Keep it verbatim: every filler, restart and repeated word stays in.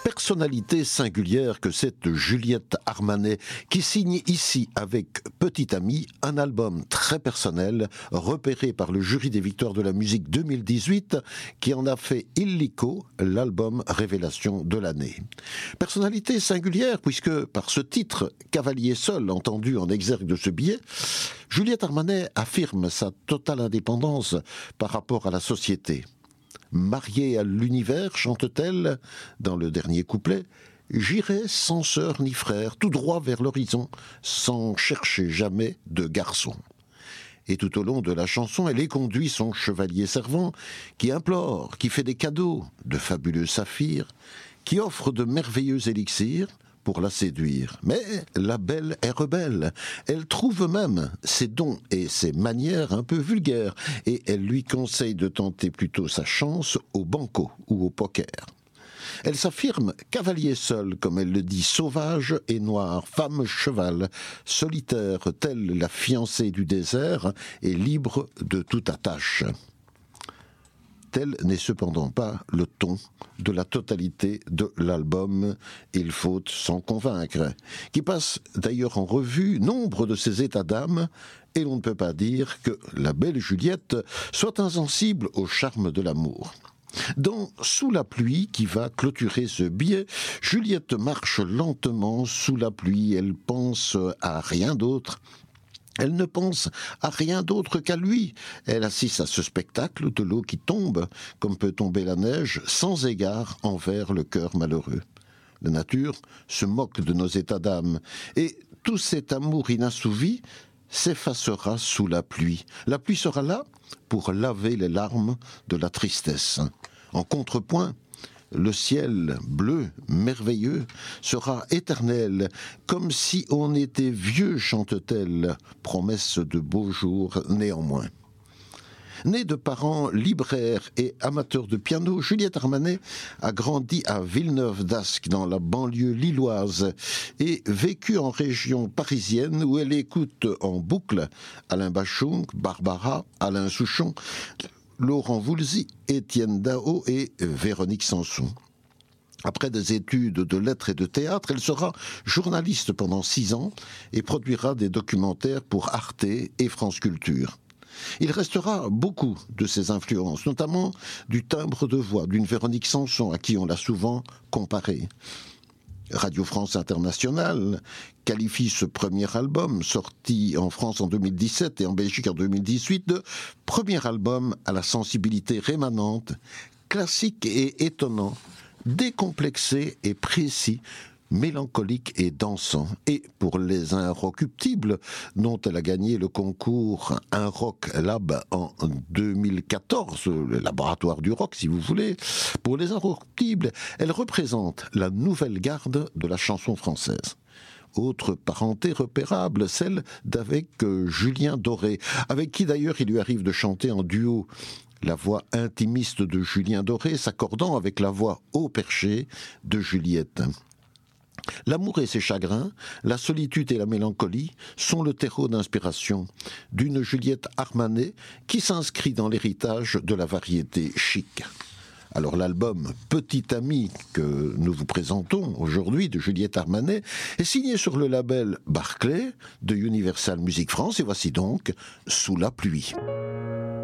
Personnalité singulière que cette Juliette Armanet, qui signe ici avec Petit Ami un album très personnel, repéré par le jury des Victoires de la musique deux mille dix-huit, qui en a fait illico l'album révélation de l'année. Personnalité singulière puisque, par ce titre, Cavalier seul, entendu en exergue de ce billet, Juliette Armanet affirme sa totale indépendance par rapport à la société. Mariée à l'univers, chante-t-elle, dans le dernier couplet, « J'irai sans sœur ni frère, tout droit vers l'horizon, sans chercher jamais de garçon. » Et tout au long de la chanson, elle éconduit son chevalier servant, qui implore, qui fait des cadeaux de fabuleux saphirs, qui offre de merveilleux élixirs pour la séduire. Mais la belle est rebelle. Elle trouve même ses dons et ses manières un peu vulgaires, et elle lui conseille de tenter plutôt sa chance au banco ou au poker. Elle s'affirme cavalier seul, comme elle le dit, sauvage et noir, femme cheval, solitaire telle la fiancée du désert et libre de toute attache. Tel n'est cependant pas le ton de la totalité de l'album « Il faut s'en convaincre », qui passe d'ailleurs en revue nombre de ses états d'âme, et l'on ne peut pas dire que la belle Juliette soit insensible au charme de l'amour. Dans « Sous la pluie » qui va clôturer ce billet, Juliette marche lentement sous la pluie, elle pense à rien d'autre. Elle ne pense à rien d'autre qu'à lui. Elle assiste à ce spectacle de l'eau qui tombe, comme peut tomber la neige, sans égard envers le cœur malheureux. La nature se moque de nos états d'âme, et tout cet amour inassouvi s'effacera sous la pluie. La pluie sera là pour laver les larmes de la tristesse. En contrepoint, le ciel bleu, merveilleux, sera éternel, comme si on était vieux, chante-t-elle, promesse de beaux jours néanmoins. Née de parents libraires et amateurs de piano, Juliette Armanet a grandi à Villeneuve-d'Ascq, dans la banlieue lilloise, et vécu en région parisienne où elle écoute en boucle Alain Bachung, Barbara, Alain Souchon, Laurent Voulzy, Étienne Dao et Véronique Sanson. Après des études de lettres et de théâtre, elle sera journaliste pendant six ans et produira des documentaires pour Arte et France Culture. Il restera beaucoup de ses influences, notamment du timbre de voix d'une Véronique Sanson, à qui on l'a souvent comparée. Radio France Internationale qualifie ce premier album, sorti en France en deux mille dix-sept et en Belgique en deux mille dix-huit, de premier album à la sensibilité rémanente, classique et étonnant, décomplexé et précis, mélancolique et dansant. Et pour les Inrocuptibles, dont elle a gagné le concours Un Rock Lab en deux mille quatorze, le laboratoire du rock si vous voulez, pour les Inrocuptibles, elle représente la nouvelle garde de la chanson française. Autre parenté repérable, celle d'avec euh, Julien Doré, avec qui d'ailleurs il lui arrive de chanter en duo. La voix intimiste de Julien Doré s'accordant avec la voix haut perchée de Juliette. L'amour et ses chagrins, la solitude et la mélancolie sont le terreau d'inspiration d'une Juliette Armanet qui s'inscrit dans l'héritage de la variété chic. Alors l'album Petit Ami que nous vous présentons aujourd'hui de Juliette Armanet est signé sur le label Barclay de Universal Music France et voici donc Sous la pluie.